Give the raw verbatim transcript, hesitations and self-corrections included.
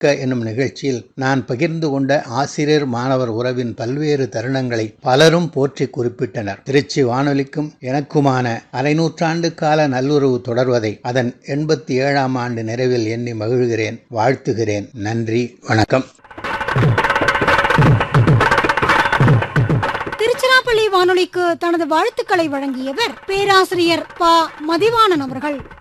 என்னும் நிகழ்ச்சியில் நான் பகிர்ந்து கொண்ட ஆசிரியர் மாணவர் உறவின் பல்வேறு தருணங்களை பலரும் போற்றி குறிப்பிட்டனர். திருச்சி வானொலிக்கும் எனக்குமான அரை நூற்றாண்டு கால நல்லுறவு தொடர்வதை அதன் எண்பத்தி ஏழாம் ஆண்டு நிறைவில் எண்ணி மகிழ்கிறேன், வாழ்த்துகிறேன். நன்றி, வணக்கம். திருச்சிராப்பள்ளி வானொலிக்கு தனது வாழ்த்துக்களை வழங்கியவர் பேராசிரியர் ப. மதிவாணன் அவர்கள்.